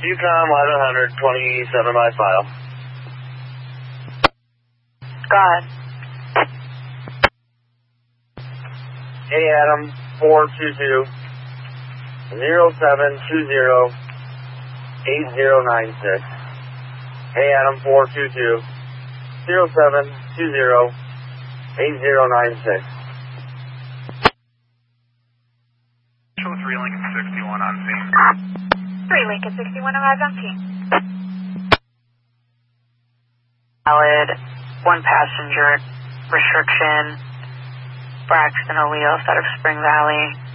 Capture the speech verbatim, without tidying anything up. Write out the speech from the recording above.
UCOM eleven hundred, twenty-seven by file. Go ahead. Hey Adam, four two two, zero seven two zero, eight zero nine six. Hey Adam, four two two, zero seven two zero, eight zero nine six. Show three Lincoln sixty-one on scene. three Lincoln sixty-one arrived on scene. Valid, one passenger restriction, Braxton O'Leal, out of Spring Valley.